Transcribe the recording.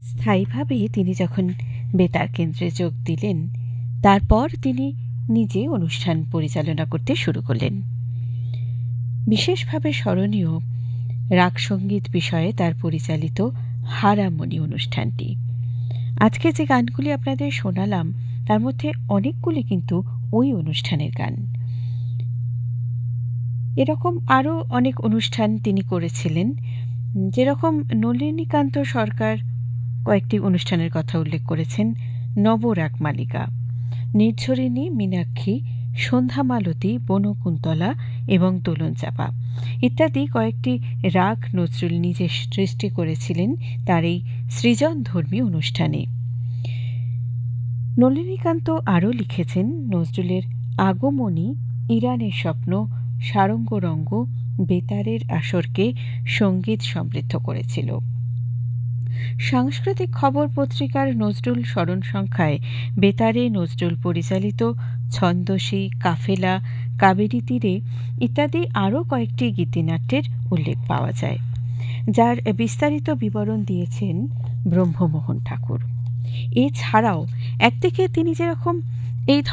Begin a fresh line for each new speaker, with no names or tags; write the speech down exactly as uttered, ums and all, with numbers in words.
স্থায়ীভাবে তিনি যখন বেতার কেন্দ্রে যোগ দিলেন, তারপর তিনি নিজে অনুষ্ঠান পরিচালনা করতে শুরু করলেন। বিশেষভাবে স্মরণীয় রাগসঙ্গীত বিষয়ে তার পরিচালিত হারামণি অনুষ্ঠানটি। আজকে যে গানগুলি আপনাদের শোনালাম তার মধ্যে অনেকগুলি কিন্তু ওই অনুষ্ঠানের গান। এরকম আরও অনেক অনুষ্ঠান তিনি করেছিলেন, যেরকম নলিনীকান্ত সরকার কয়েকটি অনুষ্ঠানের কথা উল্লেখ করেছেন। নবরাগ মালিকা, নির্ঝরিণী, মীনাক্ষী, সন্ধ্যামালতী, বনকুন্তলা এবং দোলনচাঁপা ইত্যাদি কয়েকটি রাগ নজরুল নিজে সৃষ্টি করেছিলেন তার এই সৃজনধর্মী অনুষ্ঠানে। নলিনীকান্ত আরও লিখেছেন নজরুলের আগমনী, ইরানের স্বপ্ন, সারঙ্গরঙ্গ বেতারের আসরকে সঙ্গীত সমৃদ্ধ করেছিল। সাংস্কৃতিক খবর পত্রিকার নজরুল স্মরণ সংখ্যায় বেতারে নজরুল পরিচালিত ছন্দসী, কাফেলা, কাবেরী তীরে ইত্যাদি আরও কয়েকটি গীতিনাট্যের উল্লেখ পাওয়া যায়, যার বিস্তারিত বিবরণ দিয়েছেন ব্রহ্মমোহন ঠাকুর। এছাড়াও একদিকে তিনি যেরকম এই